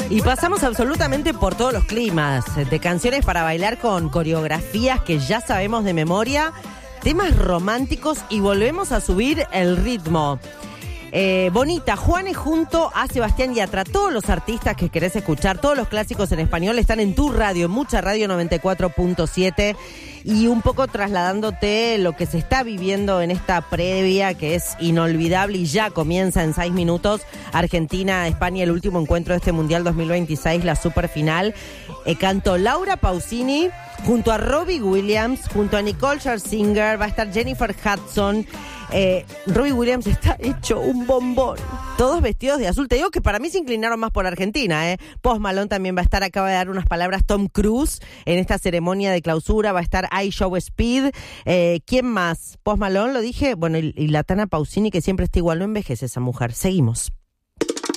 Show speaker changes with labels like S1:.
S1: Y pasamos absolutamente por todos los climas, de canciones para bailar con coreografías que ya sabemos de memoria, temas románticos y volvemos a subir el ritmo. Bonita, Juanes junto a Sebastián Yatra, todos los artistas que querés escuchar, todos los clásicos en español están en tu radio, en Mucha Radio 94.7 y un poco trasladándote lo que se está viviendo en esta previa que es inolvidable y ya comienza en 6 minutos. Argentina-España, el último encuentro de este Mundial 2026, la superfinal. Cantó Laura Pausini junto a Robbie Williams, junto a Nicole Scherzinger, va a estar Jennifer Hudson. Robbie Williams está hecho un bombón. Todos vestidos de azul. Te digo que para mí se inclinaron más por Argentina, Post Malone también va a estar, acaba de dar unas palabras Tom Cruise en esta ceremonia de clausura, va a estar I Show Speed. ¿Quién más? Post Malone, lo dije. Bueno, y la Tana Pausini, que siempre está igual, no envejece esa mujer. Seguimos.